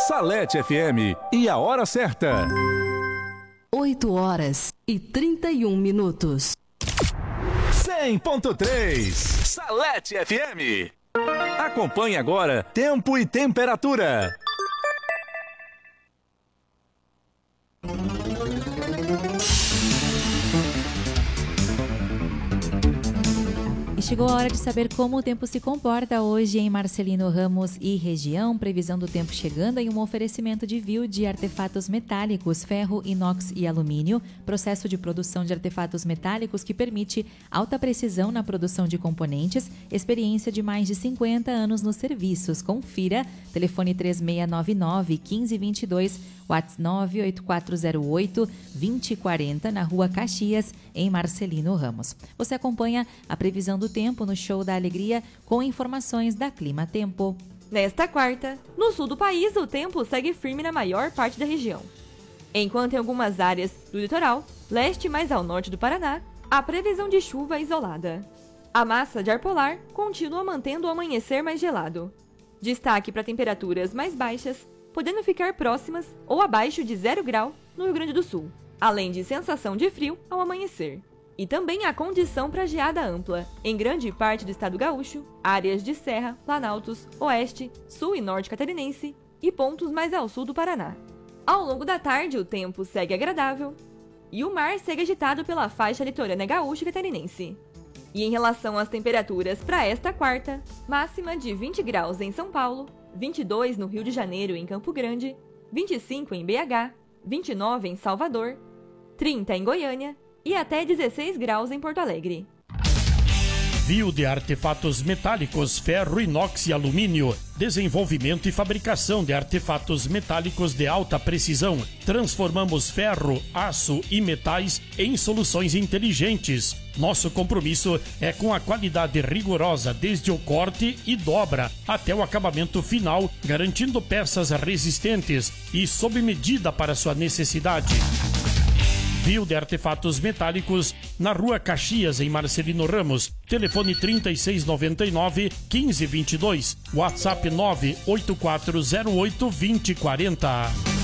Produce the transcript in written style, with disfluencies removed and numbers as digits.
Salete FM e a hora certa. 8h31. 100.3 Salete FM. Acompanhe agora tempo e temperatura. E chegou a hora de saber como o tempo se comporta hoje em Marcelino Ramos e região. Previsão do tempo chegando em um oferecimento de Viu de artefatos metálicos, ferro, inox e alumínio. Processo de produção de artefatos metálicos que permite alta precisão na produção de componentes. Experiência de mais de 50 anos nos serviços. Confira. Telefone 3699-1522, WhatsApp 98408-2040, na Rua Caxias, em Marcelino Ramos. Você acompanha a previsão do tempo no Show da Alegria com informações da Clima Tempo. Nesta quarta, no sul do país, o tempo segue firme na maior parte da região. Enquanto em algumas áreas do litoral, leste mais ao norte do Paraná, há previsão de chuva isolada. A massa de ar polar continua mantendo o amanhecer mais gelado. Destaque para temperaturas mais baixas, podendo ficar próximas ou abaixo de 0 grau no Rio Grande do Sul, além de sensação de frio ao amanhecer. E também a condição para geada ampla, em grande parte do estado gaúcho, áreas de serra, planaltos, oeste, sul e norte catarinense e pontos mais ao sul do Paraná. Ao longo da tarde, o tempo segue agradável e o mar segue agitado pela faixa litorânea gaúcha e catarinense. E em relação às temperaturas para esta quarta, máxima de 20 graus em São Paulo, 22 no Rio de Janeiro e em Campo Grande, 25 em BH, 29 em Salvador, 30 em Goiânia e até 16 graus em Porto Alegre. Viu de artefatos metálicos, ferro, inox e alumínio. Desenvolvimento e fabricação de artefatos metálicos de alta precisão. Transformamos ferro, aço e metais em soluções inteligentes. Nosso compromisso é com a qualidade rigorosa desde o corte e dobra até o acabamento final, garantindo peças resistentes e sob medida para sua necessidade. Viu de artefatos metálicos na Rua Caxias, em Marcelino Ramos. Telefone 3699-1522. WhatsApp 98408-2040.